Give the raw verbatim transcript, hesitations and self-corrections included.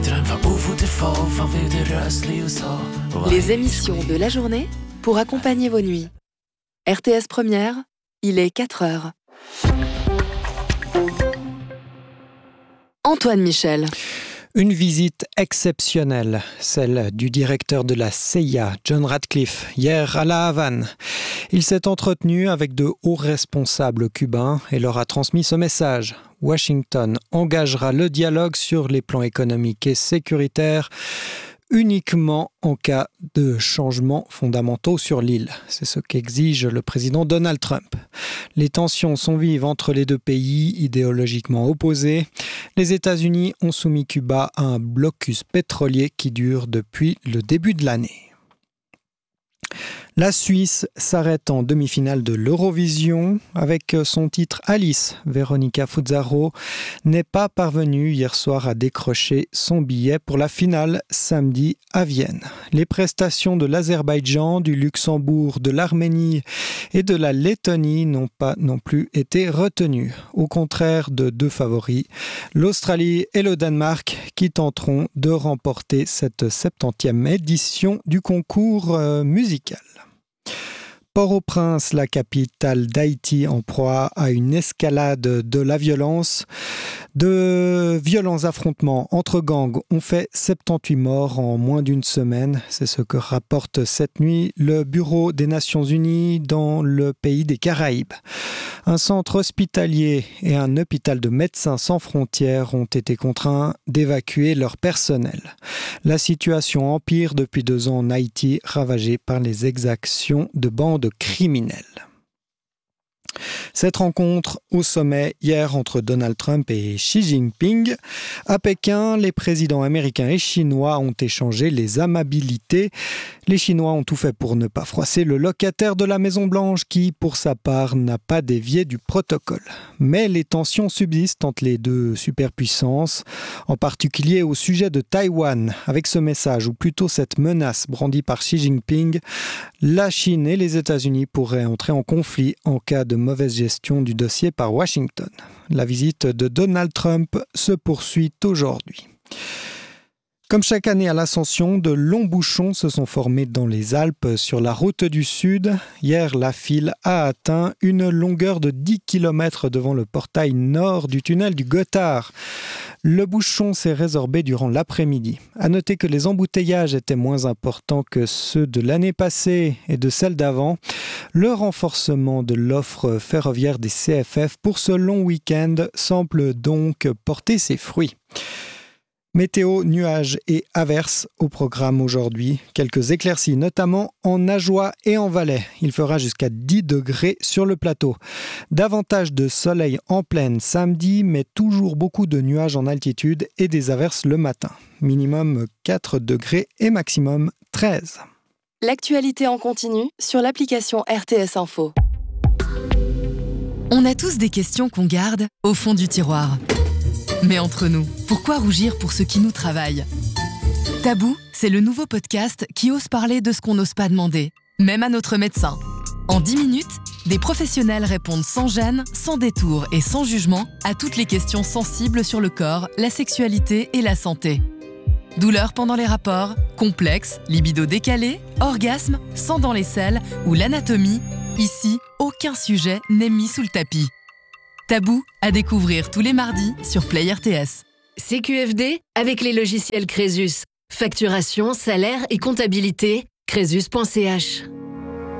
Les émissions de la journée pour accompagner vos nuits. R T S Première, il est quatre heures. Antoine Michel. Une visite exceptionnelle, celle du directeur de la C I A, John Ratcliffe, hier à La Havane. Il s'est entretenu avec de hauts responsables cubains et leur a transmis ce message. Washington engagera le dialogue sur les plans économiques et sécuritaires uniquement en cas de changements fondamentaux sur l'île. C'est ce qu'exige le président Donald Trump. Les tensions sont vives entre les deux pays idéologiquement opposés. Les États-Unis ont soumis Cuba à un blocus pétrolier qui dure depuis le début de l'année. La Suisse s'arrête en demi-finale de l'Eurovision avec son titre Alice. Veronica Fuzzaro n'est pas parvenue hier soir à décrocher son billet pour la finale samedi à Vienne. Les prestations de l'Azerbaïdjan, du Luxembourg, de l'Arménie et de la Lettonie n'ont pas non plus été retenues. Au contraire de deux favoris, l'Australie et le Danemark qui tenteront de remporter cette septantième édition du concours euh, musical. Port-au-Prince, la capitale d'Haïti, en proie à une escalade de la violence. De violents affrontements entre gangs ont fait soixante-dix morts en moins d'une semaine. C'est ce que rapporte cette nuit le Bureau des Nations Unies dans le pays des Caraïbes. Un centre hospitalier et un hôpital de Médecins sans frontières ont été contraints d'évacuer leur personnel. La situation empire depuis deux ans en Haïti, ravagée par les exactions de bandes criminelles. Cette rencontre au sommet hier entre Donald Trump et Xi Jinping. À Pékin, les présidents américains et chinois ont échangé les amabilités. Les Chinois ont tout fait pour ne pas froisser le locataire de la Maison-Blanche qui, pour sa part, n'a pas dévié du protocole. Mais les tensions subsistent entre les deux superpuissances, en particulier au sujet de Taïwan. Avec ce message, ou plutôt cette menace brandie par Xi Jinping, la Chine et les États-Unis pourraient entrer en conflit en cas de mauvaise gestion du dossier par Washington. La visite de Donald Trump se poursuit aujourd'hui. Comme chaque année à l'Ascension, de longs bouchons se sont formés dans les Alpes sur la route du Sud. Hier, la file a atteint une longueur de dix kilomètres devant le portail nord du tunnel du Gothard. Le bouchon s'est résorbé durant l'après-midi. À noter que les embouteillages étaient moins importants que ceux de l'année passée et de celle d'avant. Le renforcement de l'offre ferroviaire des C F F pour ce long week-end semble donc porter ses fruits. Météo, nuages et averses au programme aujourd'hui. Quelques éclaircies, notamment en Ajoie et en Valais. Il fera jusqu'à dix degrés sur le plateau. Davantage de soleil en plaine samedi, mais toujours beaucoup de nuages en altitude et des averses le matin. Minimum quatre degrés et maximum treize. L'actualité en continu sur l'application R T S Info. On a tous des questions qu'on garde au fond du tiroir. Mais entre nous, pourquoi rougir pour ce qui nous travaille ? Tabou, c'est le nouveau podcast qui ose parler de ce qu'on n'ose pas demander, même à notre médecin. En dix minutes, des professionnels répondent sans gêne, sans détour et sans jugement à toutes les questions sensibles sur le corps, la sexualité et la santé. Douleurs pendant les rapports, complexes, libido décalé, orgasme, sang dans les selles ou l'anatomie, ici, aucun sujet n'est mis sous le tapis. Tabou à découvrir tous les mardis sur Play R T S. C Q F D avec les logiciels Crésus. Facturation, salaire et comptabilité, crésus point c h.